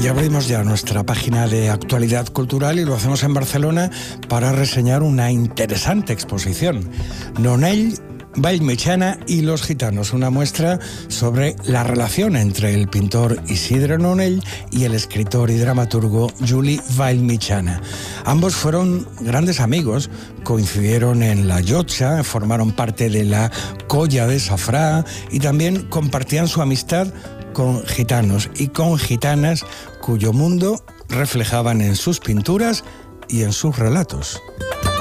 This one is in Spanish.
Y abrimos ya nuestra página de actualidad cultural y lo hacemos en Barcelona para reseñar una interesante exposición. Nonell, Vallmitjana y los gitanos, una muestra sobre la relación entre el pintor Isidre Nonell y el escritor y dramaturgo Juli Vallmitjana. Ambos fueron grandes amigos, coincidieron en la Llotja, formaron parte de la Colla de Safrà y también compartían su amistad con gitanos y con gitanas cuyo mundo reflejaban en sus pinturas y en sus relatos.